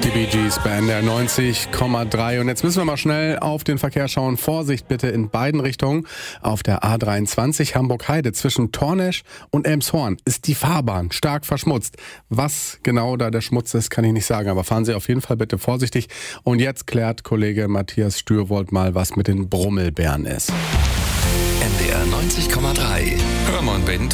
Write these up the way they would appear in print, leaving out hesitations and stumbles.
Die Bee Gees bei NDR 90,3. Und jetzt müssen wir mal schnell auf den Verkehr schauen. Vorsicht bitte in beiden Richtungen. Auf der A23 Hamburg-Heide zwischen Tornesch und Elmshorn ist die Fahrbahn stark verschmutzt. Was genau da der Schmutz ist, kann ich nicht sagen. Aber fahren Sie auf jeden Fall bitte vorsichtig. Und jetzt klärt Kollege Matthias Stürwold mal, was mit den Brummelbären ist. NDR 90,3. Hörmann Bento.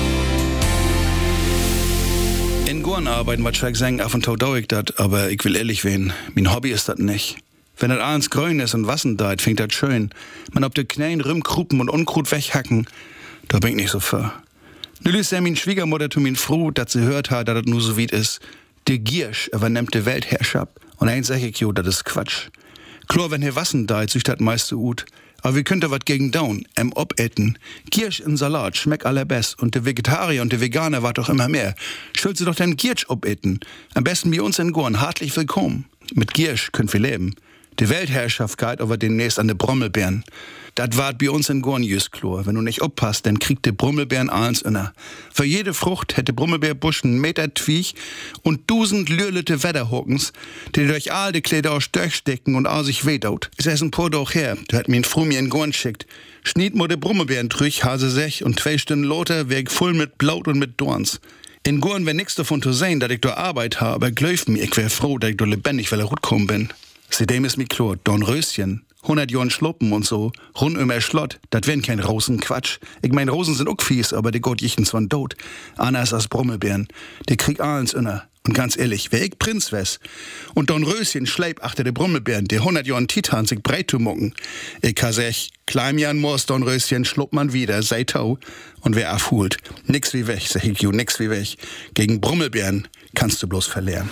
In Gorn arbeiten, was ich sagen, ab und zu dau ich das, aber ich will ehrlich werden, mein Hobby ist das nicht. Wenn das alles grün ist und Wassen deit, fingt das schön. Man ob die Knäen rumkrupen und Unkrut weghacken, da bin ich nicht so für. Nun ist ja mein Schwiegermutter zu mir froh, dass sie hört hat, dass das nur so weit ist. Der Giersch übernimmt die Weltherrschaft. Und eins sag ich, jo, das ist Quatsch. Klar, wenn hier Wassen deit, sich das meiste gut. Aber wir könnten was gegen down, obetten. Giersch in Salat schmeckt allerbest. Und der Vegetarier und der Veganer war doch immer mehr. Schuld sie doch den Giersch obetten. Am besten bei uns in Gorn. Hartlich willkommen. Mit Giersch könnt wir leben. Die Weltherrschaft geht aber demnächst an de Brummelbären. Dat wart bei uns in Gorn just klar. Wenn du nicht oppasst, dann kriegt de Brummelbären alles inner. Für jede Frucht hätte Brummelbärbusch einen Meter Twiech und 1000 lürlete Wetterhockens, die durch all de Kleider aus durchstecken und all sich wehdaut. Ist erst ein paar Doch her, du hat mir ein Froh mir in Gorn schickt. Schniet mo de Brummelbären trüch, Hase sech und 2 Stunden loter, weg voll mit Blaut und mit Dorns. In Gorn wär nix davon zu sehen, dass ich da Arbeit habe, aber glaub mir, ich wär froh, dass ich da lebendig, weil gut kommen bin. Seitdem ist mir klar, Dornröschen, 100 Jahren Schluppen und so, rund um Schlott, dat wären kein Rosenquatsch. Ich mein, Rosen sind auch fies, aber die Gott jichtens waren tot. Anders als Brummelbären, die krieg alles inner. Und ganz ehrlich, wär ich Prinz wes und Dornröschen schleip achter de Brummelbären, die 100 Jahren Titan sich breit zu mucken. Ich kann sech, kleim Jan Moors Dornröschen schlupp man wieder, sei tau. Und wer afhult, nix wie weg, sag ich, nix wie weg. Gegen Brummelbären kannst du bloß verlieren.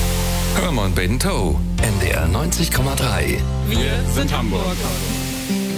Hörmann Bento. NDR 90,3. Wir sind Hamburg.